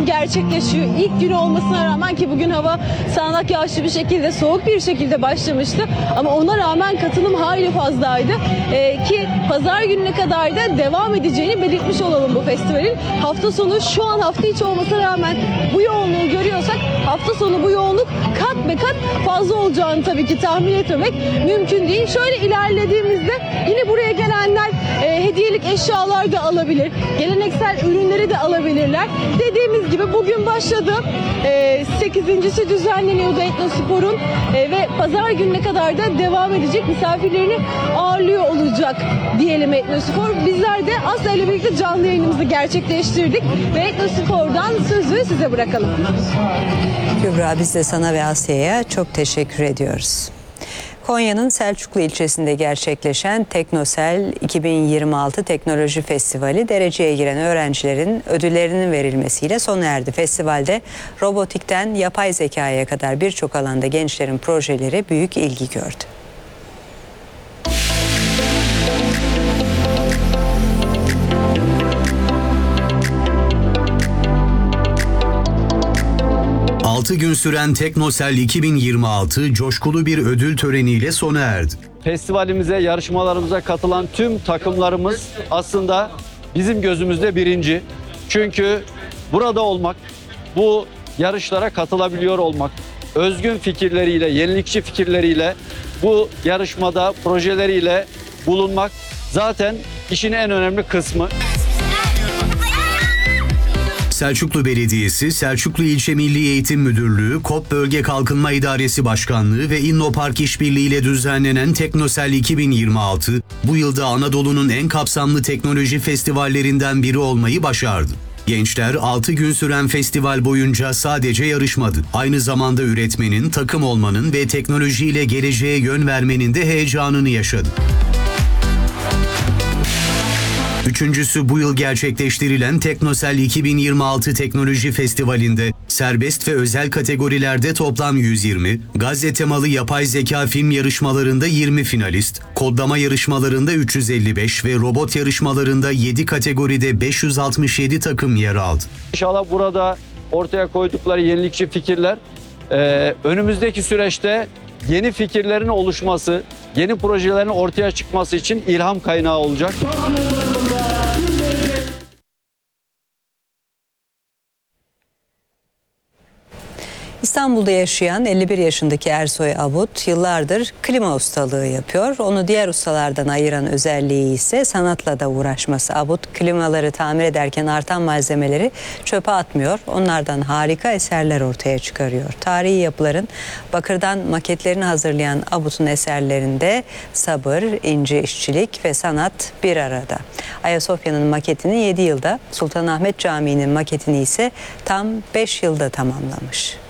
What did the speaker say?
gerçekleşiyor. İlk günü olmasına rağmen, ki bugün hava sağanak yağışlı bir şekilde, soğuk bir şekilde başlamıştı. Ama ona rağmen katılım hayli fazlaydı. Ki pazar gününe kadar da devam edeceğini belirtmiş olalım bu festivalin. Hafta sonu, şu an hafta içi olmasına rağmen bu yoğunluğu görüyorsak, hafta sonu bu yoğunluk kat be kat fazla olacağını tabii ki tahmin etmemek mümkün değil. Şöyle ilerlediğimizde yine buraya gelenler hediyelik eşyalar da alabilir. Geleneksel ürünleri de alabilirler. Dediğimiz gibi bugün başladı. 8.'si düzenleniyordu Etnospor'un ve pazar gününe kadar da devam edecek, misafirlerini ağırlıyor olacak diyelim Etnospor. Bizler de Asya ile birlikte canlı yayınımızı gerçekleştirdik ve Etnospor'dan sözü size bırakalım. Kübra, biz de sana ve Asya'ya çok teşekkür ediyoruz. Konya'nın Selçuklu ilçesinde gerçekleşen Teknosel 2026 Teknoloji Festivali dereceye giren öğrencilerin ödüllerinin verilmesiyle sona erdi. Festivalde robotikten yapay zekaya kadar birçok alanda gençlerin projeleri büyük ilgi gördü. Altı gün süren Teknosel 2026 coşkulu bir ödül töreniyle sona erdi. Festivalimize, yarışmalarımıza katılan tüm takımlarımız aslında bizim gözümüzde birinci. Çünkü burada olmak, bu yarışlara katılabiliyor olmak, özgün fikirleriyle, yenilikçi fikirleriyle bu yarışmada projeleriyle bulunmak zaten işin en önemli kısmı. Selçuklu Belediyesi, Selçuklu İlçe Milli Eğitim Müdürlüğü, KOP Bölge Kalkınma İdaresi Başkanlığı ve İnnopark İşbirliği ile düzenlenen Teknosel 2026, bu yılda Anadolu'nun en kapsamlı teknoloji festivallerinden biri olmayı başardı. Gençler 6 gün süren festival boyunca sadece yarışmadı. Aynı zamanda üretmenin, takım olmanın ve teknolojiyle geleceğe yön vermenin de heyecanını yaşadı. Üçüncüsü bu yıl gerçekleştirilen Teknosel 2026 Teknoloji Festivali'nde serbest ve özel kategorilerde toplam 120, Gazze temalı yapay zeka film yarışmalarında 20 finalist, kodlama yarışmalarında 355 ve robot yarışmalarında 7 kategoride 567 takım yer aldı. İnşallah burada ortaya koydukları yenilikçi fikirler önümüzdeki süreçte yeni fikirlerin oluşması, yeni projelerin ortaya çıkması için ilham kaynağı olacak. İstanbul'da yaşayan 51 yaşındaki Ersoy Abut yıllardır klima ustalığı yapıyor. Onu diğer ustalardan ayıran özelliği ise sanatla da uğraşması. Abut klimaları tamir ederken artan malzemeleri çöpe atmıyor. Onlardan harika eserler ortaya çıkarıyor. Tarihi yapıların bakırdan maketlerini hazırlayan Abut'un eserlerinde sabır, ince işçilik ve sanat bir arada. Ayasofya'nın maketini 7 yılda, Sultanahmet Camii'nin maketini ise tam 5 yılda tamamlamış.